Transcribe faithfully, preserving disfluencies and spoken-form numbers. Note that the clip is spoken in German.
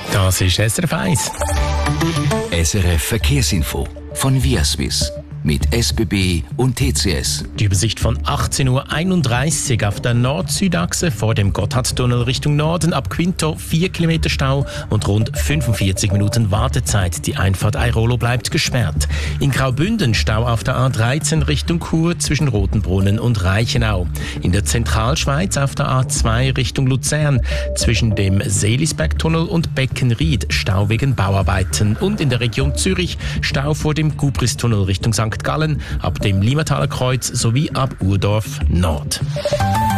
Das ist S R F eins. S R F Verkehrsinfo von Viaswiss mit S B B und T C S. Die Übersicht von achtzehn Uhr einunddreißig auf der Nord-Süd-Achse vor dem Gotthardtunnel Richtung Norden ab Quinto vier Kilometer Stau und rund fünfundvierzig Minuten Wartezeit. Die Einfahrt Airolo bleibt gesperrt. In Graubünden Stau auf der A dreizehn Richtung Chur zwischen Rotenbrunnen und Reichenau. In der Zentralschweiz auf der A zwei Richtung Luzern zwischen dem Seelisbergtunnel und Beckenried Stau wegen Bauarbeiten. Und in der Region Zürich Stau vor dem Gubristunnel Richtung Sankt Gallen ab dem Limmataler Kreuz sowie ab Urdorf Nord.